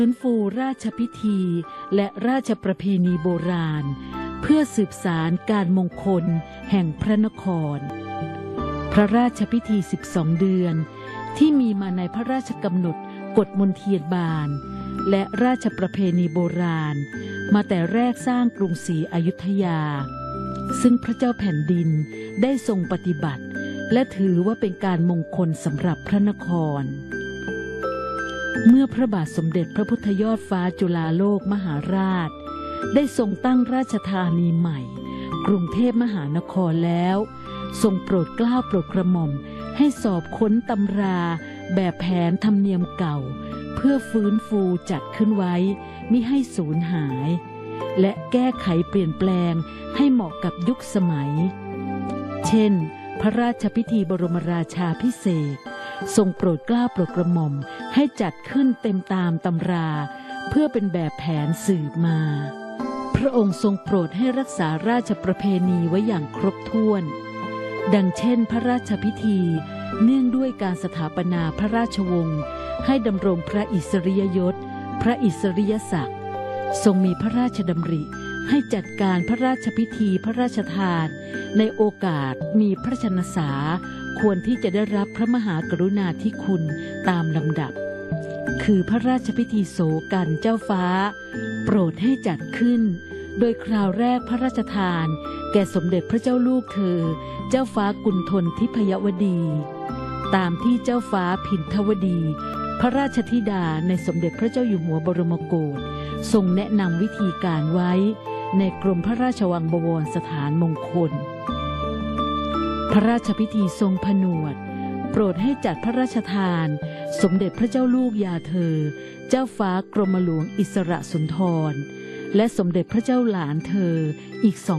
ฟื้นฟูราชพิธีและราชประเพณีโบราณเพื่อสืบสานการมงคลแห่งพระนครพระราชพิธี12เดือนที่มีมาในพระราชกำหนดกฎมนเทียนบานและราชประเพณีโบราณมาแต่แรกสร้างกรุงศรีอยุธยาซึ่งพระเจ้าแผ่นดินได้ทรงปฏิบัติและถือว่าเป็นการมงคลสำหรับพระนครเมื่อพระบาทสมเด็จพระพุทธยอดฟ้าจุฬาโลกมหาราชได้ทรงตั้งราชธานีใหม่กรุงเทพมหานครแล้วทรงโปรดเกล้าโปรดกระหม่อมให้สอบค้นตำราแบบแผนธรรมเนียมเก่าเพื่อฟื้นฟูจัดขึ้นไว้มิให้สูญหายและแก้ไขเปลี่ยนแปลงให้เหมาะกับยุคสมัยเช่นพระราชพิธีบรมราชาภิเษกทรงโปรดเกล้าโปรดกระหม่อมให้จัดขึ้นเต็มตามตำราเพื่อเป็นแบบแผนสืบมาพระองค์ทรงโปรดให้รักษาราชประเพณีไว้อย่างครบถ้วนดังเช่นพระราชพิธีเนื่องด้วยการสถาปนาพระราชวงศ์ให้ดำรงพระอิสริยยศพระอิสริยศักดิ์ทรงมีพระราชดำริให้จัดการพระราชพิธีพระราชทานในโอกาสมีพระชนสาควรที่จะได้รับพระมหากรุณาธิคุณตามลำดับคือพระราชพิธีโสกันเจ้าฟ้าโปรดให้จัดขึ้นโดยคราวแรกพระราชทานแก่สมเด็จพระเจ้าลูกเธอเจ้าฟ้ากุณฑลทิพยวดีตามที่เจ้าฟ้าพินทวดีพระราชธิดาในสมเด็จพระเจ้าอยู่หัวบรมโกศทรงแนะนำวิธีการไว้ในกรมพระราชวังบวรสถานมงคลพระราชพิธีทรงผนวดโปรดให้จัดพระราชทานสมเด็จพระเจ้าลูกยาเธอเจ้าฟ้ากรมหลวงอิสระสุนทรและสมเด็จพระเจ้าหลานเธออีก